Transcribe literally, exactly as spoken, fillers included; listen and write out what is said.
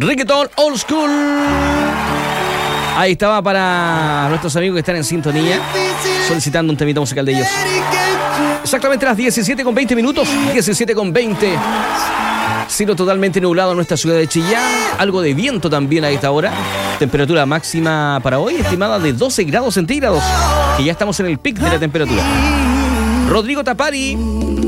Reggaeton Old School. Ahí estaba para nuestros amigos que están en sintonía, solicitando un temita musical de ellos. Exactamente las diecisiete con veinte minutos. diecisiete con veinte. Cielo totalmente nublado en nuestra ciudad de Chillán. Algo de viento también a esta hora. Temperatura máxima para hoy estimada de doce grados centígrados. Y ya estamos en el pic de la temperatura. Rodrigo Tapari.